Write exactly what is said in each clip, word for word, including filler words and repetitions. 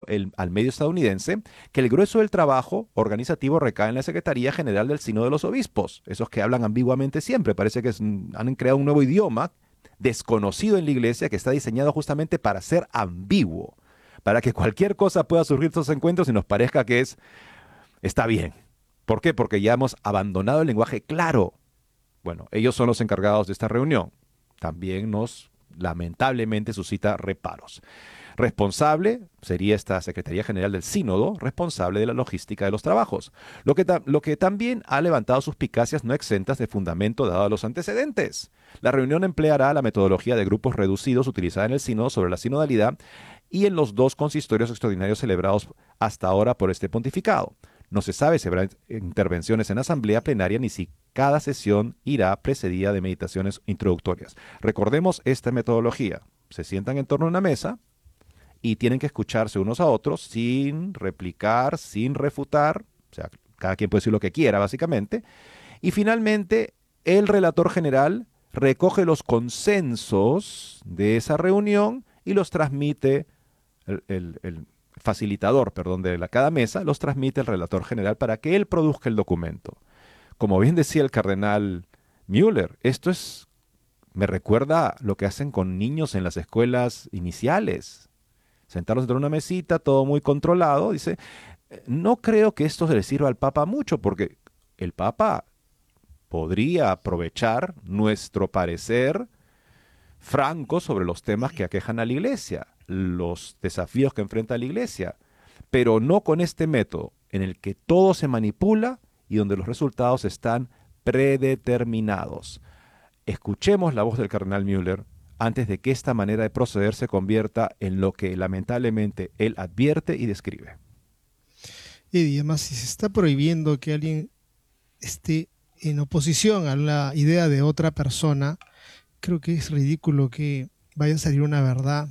el, al medio estadounidense que el grueso del trabajo organizativo recae en la Secretaría General del Sínodo de los Obispos. Esos que hablan ambiguamente siempre. Parece que es, han creado un nuevo idioma desconocido en la iglesia que está diseñado justamente para ser ambiguo, para que cualquier cosa pueda surgir de estos encuentros y nos parezca que es, está bien. ¿Por qué? Porque ya hemos abandonado el lenguaje claro. Bueno, ellos son los encargados de esta reunión. También nos, lamentablemente, suscita reparos. Responsable sería esta Secretaría General del Sínodo, responsable de la logística de los trabajos, lo que, lo que también ha levantado suspicacias no exentas de fundamento dado los antecedentes. La reunión empleará la metodología de grupos reducidos utilizada en el Sínodo sobre la sinodalidad y en los dos consistorios extraordinarios celebrados hasta ahora por este pontificado. No se sabe si habrá intervenciones en asamblea plenaria ni si cada sesión irá precedida de meditaciones introductorias. Recordemos esta metodología. Se sientan en torno a una mesa y tienen que escucharse unos a otros sin replicar, sin refutar. O sea, cada quien puede decir lo que quiera, básicamente. Y finalmente, el relator general recoge los consensos de esa reunión y los transmite el, el, el facilitador, perdón, de la, cada mesa, los transmite el relator general para que él produzca el documento. Como bien decía el cardenal Müller, esto es, me recuerda lo que hacen con niños en las escuelas iniciales. Sentarlos entre una mesita, todo muy controlado. Dice, no creo que esto se le sirva al Papa mucho, porque el Papa podría aprovechar nuestro parecer franco sobre los temas que aquejan a la Iglesia, los desafíos que enfrenta la Iglesia, pero no con este método en el que todo se manipula y donde los resultados están predeterminados. Escuchemos la voz del cardenal Müller antes de que esta manera de proceder se convierta en lo que lamentablemente él advierte y describe. Y además, si se está prohibiendo que alguien esté en oposición a la idea de otra persona, creo que es ridículo que vaya a salir una verdad.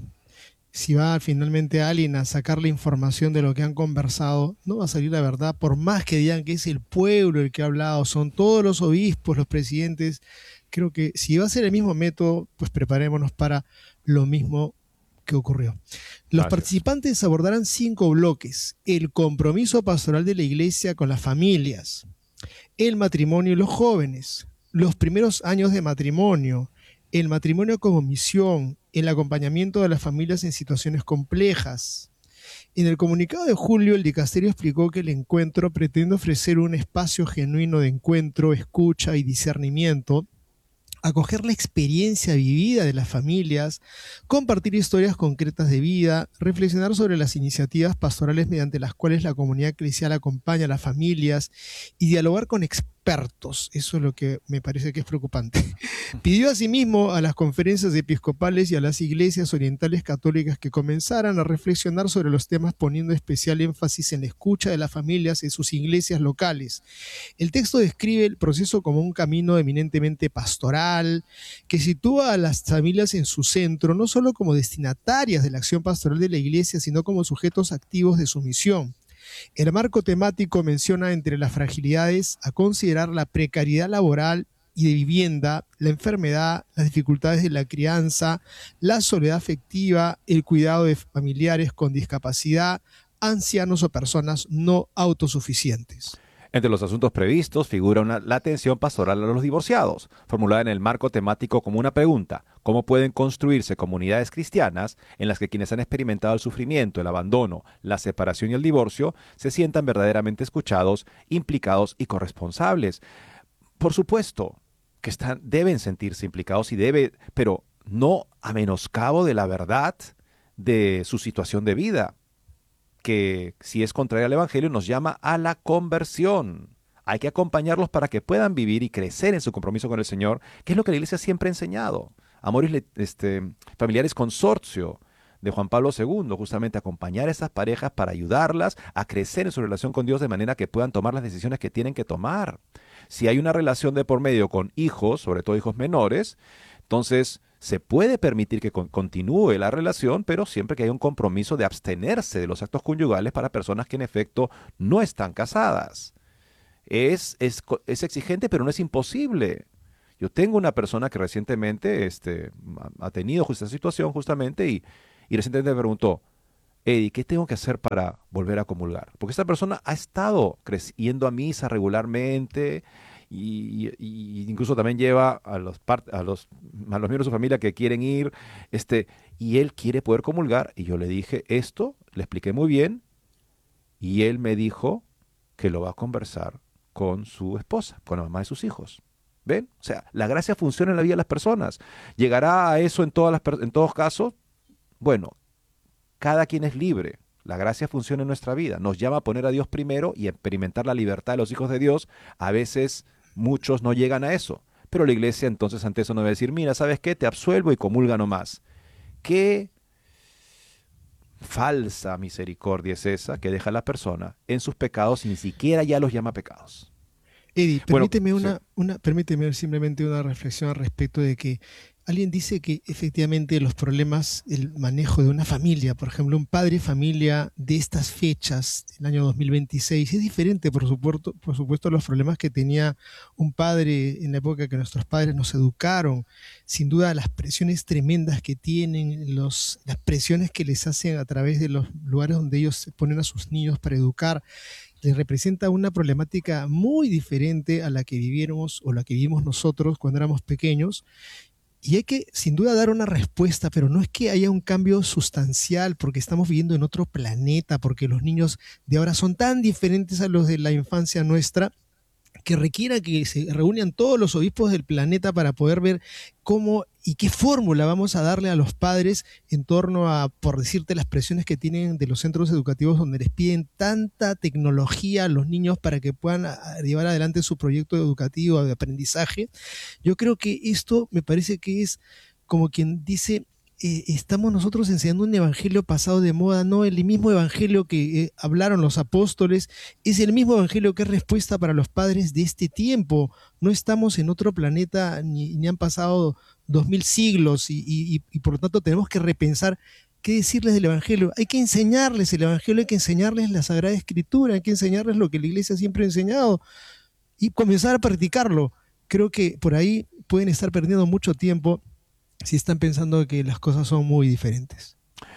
Si va finalmente alguien a sacar la información de lo que han conversado, no va a salir la verdad, por más que digan que es el pueblo el que ha hablado, son todos los obispos, los presidentes. Creo que si va a ser el mismo método, pues preparémonos para lo mismo que ocurrió. Los Gracias. participantes abordarán cinco bloques: el compromiso pastoral de la Iglesia con las familias, el matrimonio y los jóvenes, los primeros años de matrimonio, el matrimonio como misión, el acompañamiento de las familias en situaciones complejas. En el comunicado de julio, el dicasterio explicó que el encuentro pretende ofrecer un espacio genuino de encuentro, escucha y discernimiento, acoger la experiencia vivida de las familias, compartir historias concretas de vida, reflexionar sobre las iniciativas pastorales mediante las cuales la comunidad eclesial acompaña a las familias y dialogar con expertos. Eso es lo que me parece que es preocupante. Pidió asimismo a las conferencias episcopales y a las iglesias orientales católicas que comenzaran a reflexionar sobre los temas, poniendo especial énfasis en la escucha de las familias en sus iglesias locales. El texto describe el proceso como un camino eminentemente pastoral, que sitúa a las familias en su centro, no solo como destinatarias de la acción pastoral de la Iglesia, sino como sujetos activos de su misión. El marco temático menciona entre las fragilidades a considerar la precariedad laboral y de vivienda, la enfermedad, las dificultades de la crianza, la soledad afectiva, el cuidado de familiares con discapacidad, ancianos o personas no autosuficientes. Entre los asuntos previstos figura una, la atención pastoral a los divorciados, formulada en el marco temático como una pregunta: ¿cómo pueden construirse comunidades cristianas en las que quienes han experimentado el sufrimiento, el abandono, la separación y el divorcio se sientan verdaderamente escuchados, implicados y corresponsables? Por supuesto que están, deben sentirse implicados y debe, pero no a menoscabo de la verdad de su situación de vida, que si es contraria al Evangelio nos llama a la conversión. Hay que acompañarlos para que puedan vivir y crecer en su compromiso con el Señor, que es lo que la Iglesia siempre ha enseñado. Amoris este, Familiaris Consortio de Juan Pablo segundo, justamente acompañar a esas parejas para ayudarlas a crecer en su relación con Dios de manera que puedan tomar las decisiones que tienen que tomar. Si hay una relación de por medio con hijos, sobre todo hijos menores, entonces se puede permitir que con, continúe la relación, pero siempre que haya un compromiso de abstenerse de los actos conyugales para personas que en efecto no están casadas. Es, es, es exigente, pero no es imposible. Yo tengo una persona que recientemente este, ha tenido esta situación justamente y, y recientemente me preguntó, Eddie, ¿qué tengo que hacer para volver a comulgar? Porque esta persona ha estado creciendo a misa regularmente y, y- y incluso también lleva a los, par- a los, a los miembros de su familia que quieren ir, este, y él quiere poder comulgar. Y yo le dije esto, le expliqué muy bien, y él me dijo que lo va a conversar con su esposa, con la mamá de sus hijos. ¿Ven? O sea, la gracia funciona en la vida de las personas. ¿Llegará a eso en todas las, per- en todos casos? Bueno, cada quien es libre. La gracia funciona en nuestra vida. Nos llama a poner a Dios primero y a experimentar la libertad de los hijos de Dios. A veces muchos no llegan a eso. Pero la iglesia entonces ante eso no va a decir, mira, ¿sabes qué? Te absuelvo y comulga nomás. ¿Qué falsa misericordia es esa que deja a la persona en sus pecados y ni siquiera ya los llama pecados? Eddie, Bueno, permíteme sí. una, una, permíteme simplemente una reflexión al respecto de que alguien dice que efectivamente los problemas, el manejo de una familia, por ejemplo, un padre y familia de estas fechas, el año dos mil veintiséis, es diferente, por supuesto, por supuesto, a los problemas que tenía un padre en la época que nuestros padres nos educaron. Sin duda, las presiones tremendas que tienen, los, las presiones que les hacen a través de los lugares donde ellos ponen a sus niños para educar, les representa una problemática muy diferente a la que viviéramos o la que vivimos nosotros cuando éramos pequeños. Y hay que, sin duda, dar una respuesta, pero no es que haya un cambio sustancial porque estamos viviendo en otro planeta, porque los niños de ahora son tan diferentes a los de la infancia nuestra, que requiera que se reúnan todos los obispos del planeta para poder ver cómo y qué fórmula vamos a darle a los padres en torno a, por decirte, las presiones que tienen de los centros educativos donde les piden tanta tecnología a los niños para que puedan a, a llevar adelante su proyecto educativo de aprendizaje. Yo creo que esto me parece que es como quien dice, eh, estamos nosotros enseñando un evangelio pasado de moda, no el mismo evangelio que eh, hablaron los apóstoles, es el mismo evangelio que es respuesta para los padres de este tiempo. No estamos en otro planeta ni, ni han pasado dos mil siglos y, y, y por lo tanto tenemos que repensar qué decirles del evangelio. Hay que enseñarles el evangelio, hay que enseñarles la Sagrada Escritura, hay que enseñarles lo que la iglesia siempre ha enseñado y comenzar a practicarlo. Creo que por ahí pueden estar perdiendo mucho tiempo si están pensando que las cosas son muy diferentes.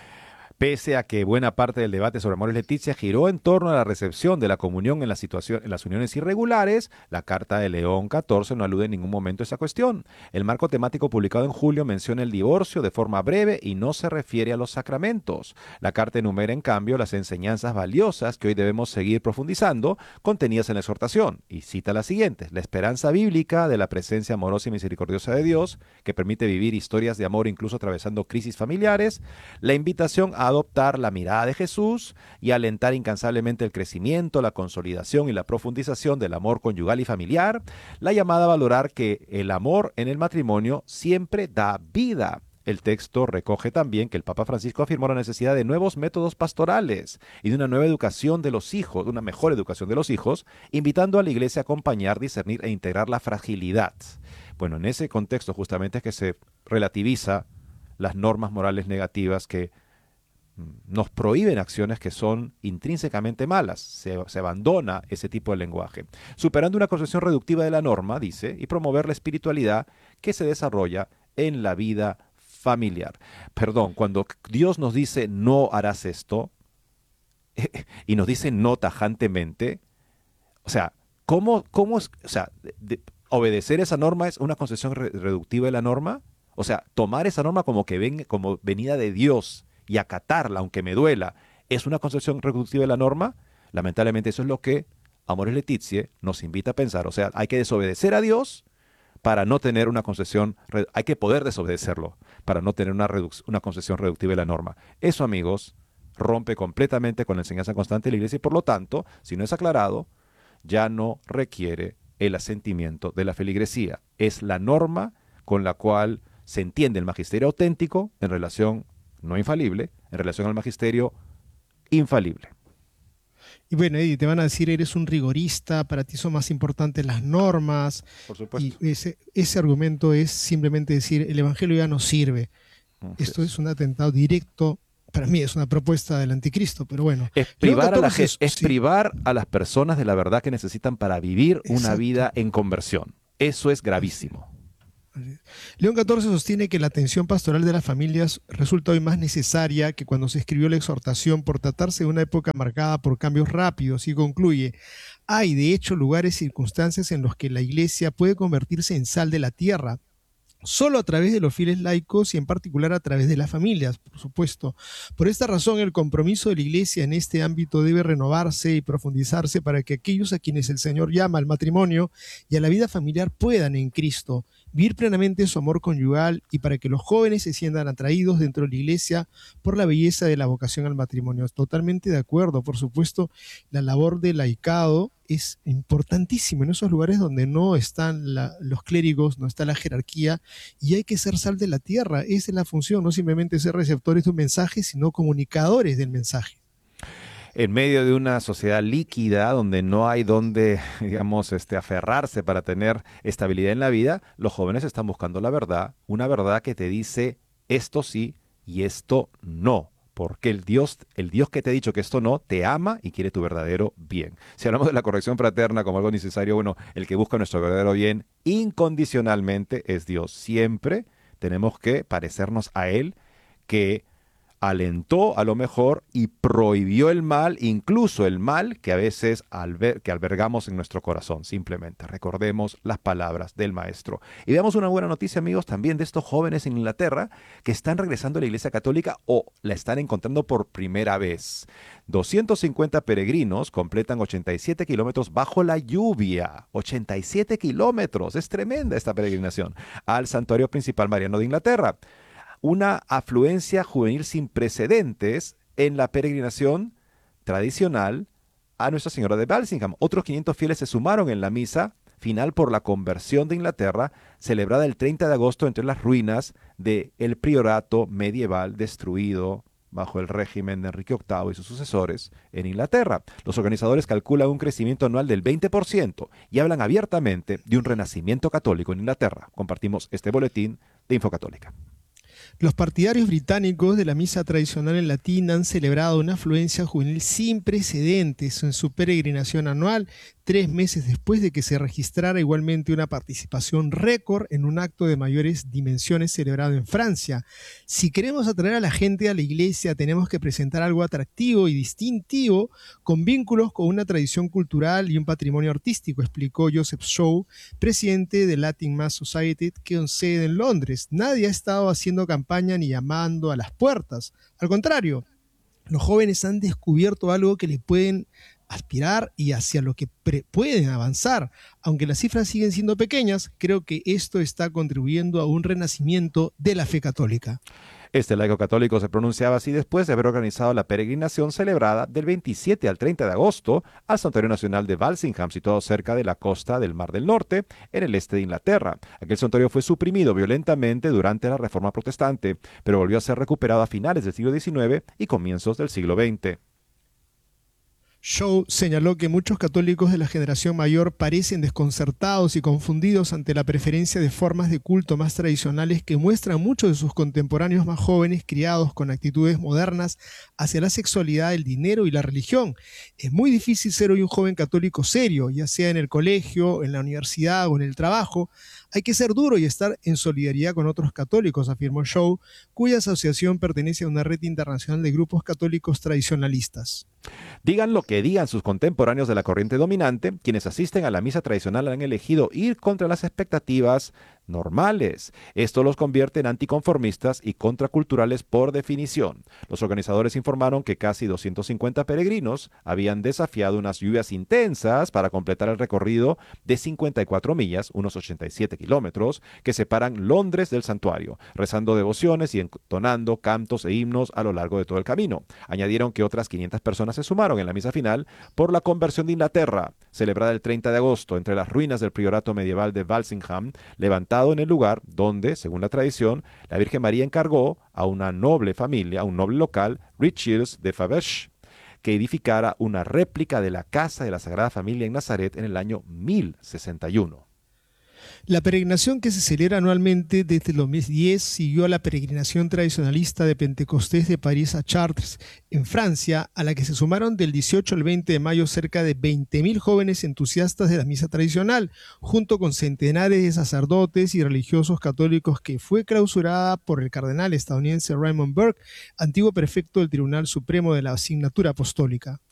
Pese a que buena parte del debate sobre Amoris Laetitia giró en torno a la recepción de la comunión en, la situación, en las uniones irregulares, la Carta de León catorce no alude en ningún momento a esa cuestión. El marco temático publicado en julio menciona el divorcio de forma breve y no se refiere a los sacramentos. La Carta enumera, en cambio, las enseñanzas valiosas que hoy debemos seguir profundizando, contenidas en la exhortación, y cita las siguientes: la esperanza bíblica de la presencia amorosa y misericordiosa de Dios, que permite vivir historias de amor incluso atravesando crisis familiares, la invitación a adoptar la mirada de Jesús y alentar incansablemente el crecimiento, la consolidación y la profundización del amor conyugal y familiar, la llamada a valorar que el amor en el matrimonio siempre da vida. El texto recoge también que el Papa Francisco afirmó la necesidad de nuevos métodos pastorales y de una nueva educación de los hijos, de una mejor educación de los hijos, invitando a la Iglesia a acompañar, discernir e integrar la fragilidad. Bueno, en ese contexto justamente es que se relativiza las normas morales negativas que nos prohíben acciones que son intrínsecamente malas. Se, se abandona ese tipo de lenguaje, superando una concepción reductiva de la norma, dice, y promover la espiritualidad que se desarrolla en la vida familiar. Perdón, cuando Dios nos dice no harás esto, y nos dice no tajantemente, o sea, ¿cómo, cómo es, o sea, de, de, obedecer esa norma es una concepción re, reductiva de la norma? O sea, tomar esa norma como que ven, como venida de Dios y acatarla, aunque me duela, ¿es una concepción reductiva de la norma? Lamentablemente eso es lo que Amoris Laetitia nos invita a pensar. O sea, hay que desobedecer a Dios para no tener una concepción, hay que poder desobedecerlo para no tener una, una concepción reductiva de la norma. Eso, amigos, rompe completamente con la enseñanza constante de la Iglesia y por lo tanto, si no es aclarado, ya no requiere el asentimiento de la feligresía. Es la norma con la cual se entiende el magisterio auténtico en relación no infalible, en relación al magisterio infalible. Y bueno, Eddie, te van a decir, eres un rigorista, para ti son más importantes las normas. Por supuesto. Y ese, ese argumento es simplemente decir, el evangelio ya no sirve. Así Esto es. es un atentado directo, para mí es una propuesta del anticristo, pero bueno. Es privar, a, la, es, es sí. privar a las personas de la verdad que necesitan para vivir Exacto. una vida en conversión. Eso es gravísimo. León catorce sostiene que la atención pastoral de las familias resulta hoy más necesaria que cuando se escribió la exhortación por tratarse de una época marcada por cambios rápidos, y concluye: hay de hecho lugares y circunstancias en los que la iglesia puede convertirse en sal de la tierra, solo a través de los fieles laicos y en particular a través de las familias, por supuesto. Por esta razón, el compromiso de la Iglesia en este ámbito debe renovarse y profundizarse para que aquellos a quienes el Señor llama al matrimonio y a la vida familiar puedan en Cristo vivir plenamente su amor conyugal, y para que los jóvenes se sientan atraídos dentro de la Iglesia por la belleza de la vocación al matrimonio. Totalmente de acuerdo. Por supuesto, la labor del laicado es importantísimo en esos lugares donde no están la, los clérigos, no está la jerarquía, y hay que ser sal de la tierra. Esa es la función, no simplemente ser receptores de un mensaje, sino comunicadores del mensaje. En medio de una sociedad líquida donde no hay donde, digamos, este, aferrarse para tener estabilidad en la vida, los jóvenes están buscando la verdad, una verdad que te dice esto sí y esto no. Porque el Dios, el Dios que te ha dicho que esto no, te ama y quiere tu verdadero bien. Si hablamos de la corrección fraterna como algo necesario, bueno, el que busca nuestro verdadero bien incondicionalmente es Dios. Siempre tenemos que parecernos a Él, que alentó a lo mejor y prohibió el mal, incluso el mal que a veces alber que albergamos en nuestro corazón. Simplemente recordemos las palabras del Maestro. Y veamos una buena noticia, amigos, también de estos jóvenes en Inglaterra que están regresando a la Iglesia Católica o la están encontrando por primera vez. doscientos cincuenta peregrinos completan ochenta y siete kilómetros bajo la lluvia. ochenta y siete kilómetros. Es tremenda esta peregrinación al santuario principal mariano de Inglaterra. Una afluencia juvenil sin precedentes en la peregrinación tradicional a Nuestra Señora de Walsingham. Otros quinientos fieles se sumaron en la misa final por la conversión de Inglaterra, celebrada el treinta de agosto entre las ruinas del priorato medieval destruido bajo el régimen de Enrique octavo y sus sucesores en Inglaterra. Los organizadores calculan un crecimiento anual del veinte por ciento y hablan abiertamente de un renacimiento católico en Inglaterra. Compartimos este boletín de Infocatólica. Los partidarios británicos de la misa tradicional en latín han celebrado una afluencia juvenil sin precedentes en su peregrinación anual, tres meses después de que se registrara igualmente una participación récord en un acto de mayores dimensiones celebrado en Francia. Si queremos atraer a la gente a la iglesia, tenemos que presentar algo atractivo y distintivo, con vínculos con una tradición cultural y un patrimonio artístico, explicó Joseph Shaw, presidente de Latin Mass Society, con sede en Londres. Nadie ha estado haciendo campaña ni llamando a las puertas. Al contrario, los jóvenes han descubierto algo que les pueden aspirar y hacia lo que pueden avanzar. Aunque las cifras siguen siendo pequeñas, creo que esto está contribuyendo a un renacimiento de la fe católica. Este laico católico se pronunciaba así después de haber organizado la peregrinación celebrada del veintisiete al treinta de agosto al Santuario Nacional de Walsingham, situado cerca de la costa del Mar del Norte, en el este de Inglaterra. Aquel santuario fue suprimido violentamente durante la Reforma Protestante, pero volvió a ser recuperado a finales del siglo diecinueve y comienzos del siglo veinte. Shaw señaló que muchos católicos de la generación mayor parecen desconcertados y confundidos ante la preferencia de formas de culto más tradicionales que muestran muchos de sus contemporáneos más jóvenes criados con actitudes modernas hacia la sexualidad, el dinero y la religión. Es muy difícil ser hoy un joven católico serio, ya sea en el colegio, en la universidad o en el trabajo. Hay que ser duro y estar en solidaridad con otros católicos, afirmó Shaw, cuya asociación pertenece a una red internacional de grupos católicos tradicionalistas. Digan lo que digan sus contemporáneos de la corriente dominante, quienes asisten a la misa tradicional han elegido ir contra las expectativas normales. Esto los convierte en anticonformistas y contraculturales por definición. Los organizadores informaron que casi doscientos cincuenta peregrinos habían desafiado unas lluvias intensas para completar el recorrido de cincuenta y cuatro millas, unos ochenta y siete kilómetros, que separan Londres del santuario, rezando devociones y entonando cantos e himnos a lo largo de todo el camino. Añadieron que otras quinientas personas se sumaron en la misa final por la conversión de Inglaterra, celebrada el treinta de agosto entre las ruinas del priorato medieval de Walsingham, levantado en el lugar donde, según la tradición, la Virgen María encargó a una noble familia, a un noble local, Richards de Faversham, que edificara una réplica de la casa de la Sagrada Familia en Nazaret en el año mil sesenta y uno. La peregrinación que se celebra anualmente desde el dos mil diez siguió a la peregrinación tradicionalista de Pentecostés de París a Chartres, en Francia, a la que se sumaron del dieciocho al veinte de mayo cerca de veinte mil jóvenes entusiastas de la misa tradicional, junto con centenares de sacerdotes y religiosos católicos, que fue clausurada por el cardenal estadounidense Raymond Burke, antiguo prefecto del Tribunal Supremo de la Asignatura Apostólica.